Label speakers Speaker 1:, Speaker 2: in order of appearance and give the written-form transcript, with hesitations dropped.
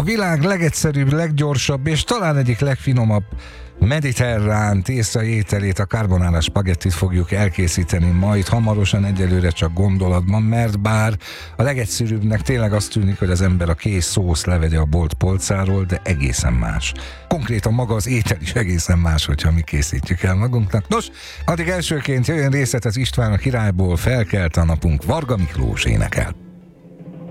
Speaker 1: világ legegyszerűbb, leggyorsabb és talán egyik legfinomabb mediterrán tésztai ételét, a carbonara spagettit fogjuk elkészíteni majd hamarosan, egyelőre csak gondolatban, mert bár a legegyszerűbbnek tényleg azt tűnik, hogy az ember a kész szósz levegye a bolt polcáról, de egészen más. Konkrétan maga az étel is egészen más, hogyha mi készítjük el magunknak. Nos, addig elsőként jöjjön részlet az István a Királyból, felkelt a napunk, Varga Miklós énekel.